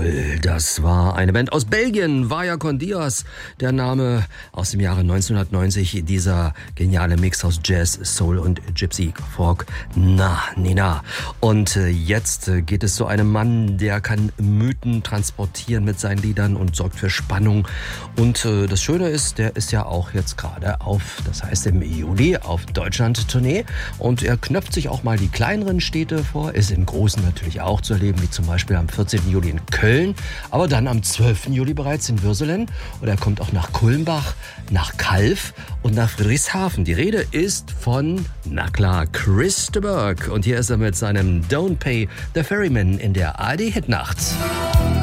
Jawohl, das war eine Band aus Belgien, Vaya con Dios, der Name aus dem Jahre 1990, dieser geniale Mix aus Jazz, Soul und Gypsy Folk, Nina. Und jetzt geht es zu einem Mann, der kann Mythen transportieren mit seinen Liedern und sorgt für Spannung. Und das Schöne ist, der ist ja auch jetzt gerade das heißt im Juli, auf Deutschland-Tournee. Und er knöpft sich auch mal die kleineren Städte vor, ist im Großen natürlich auch zu erleben, wie zum Beispiel am 14. Juli in Köln, aber dann am 12. Juli bereits in Würselen. Und er kommt auch nach Kulmbach, nach Calw und nach Friedrichshafen. Die Rede ist von, na klar, Chris de Burgh. Und hier ist er mit seinem Don't Pay the Ferryman in der ARD Hitnacht.